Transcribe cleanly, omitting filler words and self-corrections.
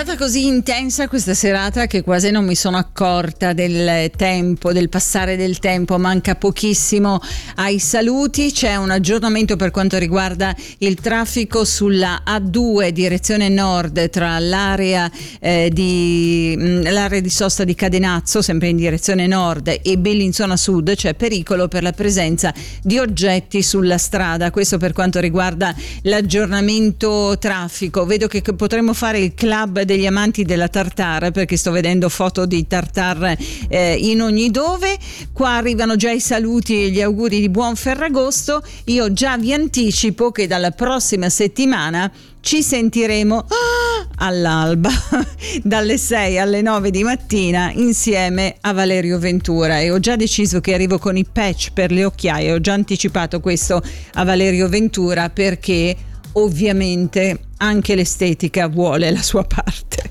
stata così intensa questa serata che quasi non mi sono accorta del tempo, del passare del tempo. Manca pochissimo ai saluti. C'è un aggiornamento per quanto riguarda il traffico sulla A2 direzione nord tra l'area di sosta di Cadenazzo, sempre in direzione nord, e Bellinzona Sud. C'è pericolo per la presenza di oggetti sulla strada. Questo per quanto riguarda l'aggiornamento traffico. Vedo che potremmo fare il club degli amanti della tartare, perché sto vedendo foto di tartare in ogni dove. Qua arrivano già i saluti e gli auguri di buon Ferragosto. Io già vi anticipo che dalla prossima settimana ci sentiremo all'alba dalle 6 alle 9 di mattina insieme a Valerio Ventura, e ho già deciso che arrivo con i patch per le occhiaie. Ho già anticipato questo a Valerio Ventura perché ovviamente anche l'estetica vuole la sua parte.